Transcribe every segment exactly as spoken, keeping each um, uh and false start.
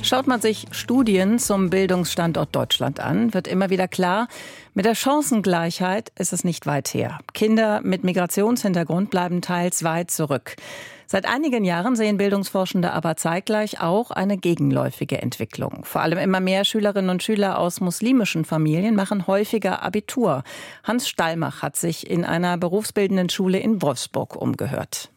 Schaut man sich Studien zum Bildungsstandort Deutschland an, wird immer wieder klar, mit der Chancengleichheit ist es nicht weit her. Kinder mit Migrationshintergrund bleiben teils weit zurück. Seit einigen Jahren sehen Bildungsforschende aber zeitgleich auch eine gegenläufige Entwicklung. Vor allem immer mehr Schülerinnen und Schüler aus muslimischen Familien machen häufiger Abitur. Hans Stallmach hat sich in einer berufsbildenden Schule in Wolfsburg umgehört.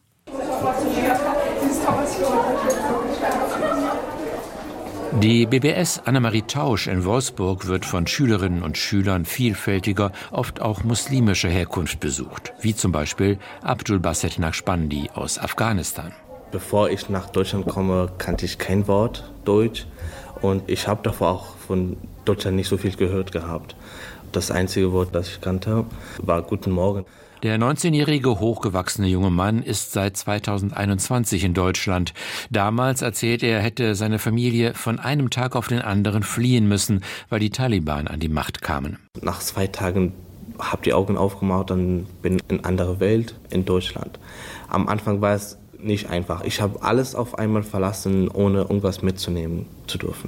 Die B B S Annemarie Tausch in Wolfsburg wird von Schülerinnen und Schülern vielfältiger, oft auch muslimischer Herkunft besucht, wie zum Beispiel Abdul Basit Naqshbandi aus Afghanistan. Bevor ich nach Deutschland komme, kannte ich kein Wort Deutsch und ich habe davor auch von Deutschland nicht so viel gehört gehabt. Das einzige Wort, das ich kannte, war Guten Morgen. Der neunzehnjährige, hochgewachsene junge Mann ist seit zweitausendeinundzwanzig in Deutschland. Damals erzählt er, hätte seine Familie von einem Tag auf den anderen fliehen müssen, weil die Taliban an die Macht kamen. Nach zwei Tagen habe ich die Augen aufgemacht und bin in eine andere Welt, in Deutschland. Am Anfang war es nicht einfach. Ich habe alles auf einmal verlassen, ohne irgendwas mitzunehmen zu dürfen.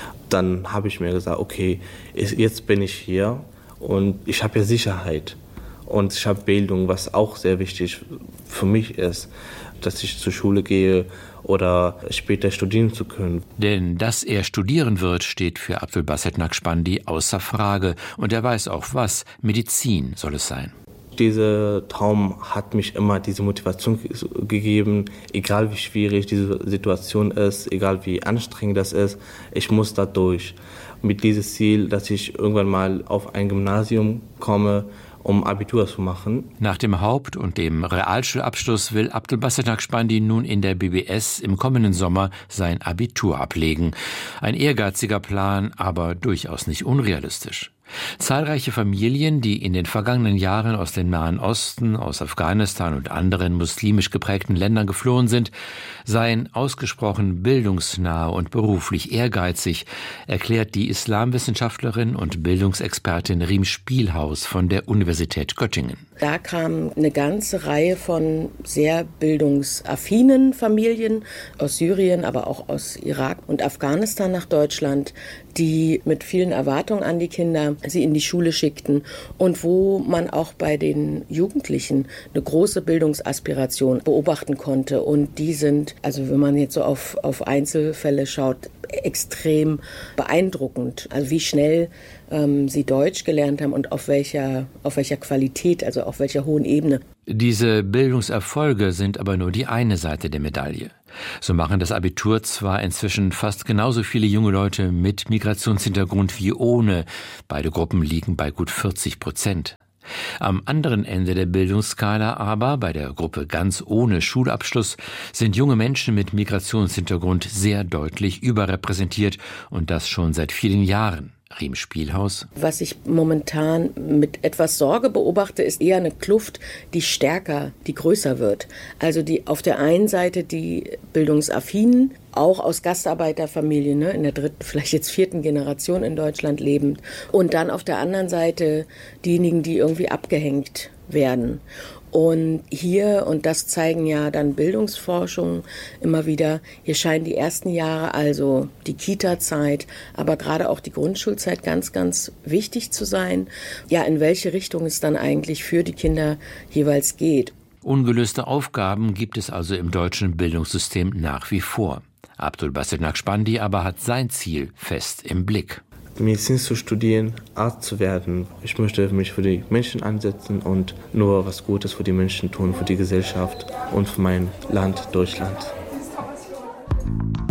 Dann habe ich mir gesagt, okay, jetzt bin ich hier und ich habe ja Sicherheit. Und ich habe Bildung, was auch sehr wichtig für mich ist, dass ich zur Schule gehe oder später studieren zu können. Denn dass er studieren wird, steht für Abdul Basit Naqshbandi außer Frage. Und er weiß auch was, Medizin soll es sein. Dieser Traum hat mich immer diese Motivation gegeben, egal wie schwierig diese Situation ist, egal wie anstrengend das ist, ich muss da durch. Mit diesem Ziel, dass ich irgendwann mal auf ein Gymnasium komme, um Abitur zu machen. Nach dem Haupt- und dem Realschulabschluss will Abdul Basit Naqshbandi nun in der B B S im kommenden Sommer sein Abitur ablegen. Ein ehrgeiziger Plan, aber durchaus nicht unrealistisch. Zahlreiche Familien, die in den vergangenen Jahren aus dem Nahen Osten, aus Afghanistan und anderen muslimisch geprägten Ländern geflohen sind, seien ausgesprochen bildungsnah und beruflich ehrgeizig, erklärt die Islamwissenschaftlerin und Bildungsexpertin Riem Spielhaus von der Universität Göttingen. Da kam eine ganze Reihe von sehr bildungsaffinen Familien aus Syrien, aber auch aus Irak und Afghanistan nach Deutschland, die mit vielen Erwartungen an die Kinder sie in die Schule schickten und wo man auch bei den Jugendlichen eine große Bildungsaspiration beobachten konnte. Und die sind, also wenn man jetzt so auf, auf Einzelfälle schaut, extrem beeindruckend. Also wie schnell ähm, sie Deutsch gelernt haben und auf welcher, auf welcher Qualität, also auf welcher hohen Ebene. Diese Bildungserfolge sind aber nur die eine Seite der Medaille. So machen das Abitur zwar inzwischen fast genauso viele junge Leute mit Migrationshintergrund wie ohne. Beide Gruppen liegen bei gut vierzig Prozent. Am anderen Ende der Bildungsskala aber, bei der Gruppe ganz ohne Schulabschluss, sind junge Menschen mit Migrationshintergrund sehr deutlich überrepräsentiert und das schon seit vielen Jahren. Riem Spielhaus. Was ich momentan mit etwas Sorge beobachte, ist eher eine Kluft, die stärker, die größer wird. Also die auf der einen Seite die Bildungsaffinen, auch aus Gastarbeiterfamilien, ne, in der dritten, vielleicht jetzt vierten Generation in Deutschland lebend. Und dann auf der anderen Seite diejenigen, die irgendwie abgehängt werden. Und hier, und das zeigen ja dann Bildungsforschungen immer wieder, hier scheinen die ersten Jahre, also die Kita-Zeit, aber gerade auch die Grundschulzeit ganz, ganz wichtig zu sein, ja, in welche Richtung es dann eigentlich für die Kinder jeweils geht. Ungelöste Aufgaben gibt es also im deutschen Bildungssystem nach wie vor. Abdul Basit Naqshbandi aber hat sein Ziel fest im Blick. Medizin zu studieren, Arzt zu werden. Ich möchte mich für die Menschen einsetzen und nur was Gutes für die Menschen tun, für die Gesellschaft und für mein Land Deutschland.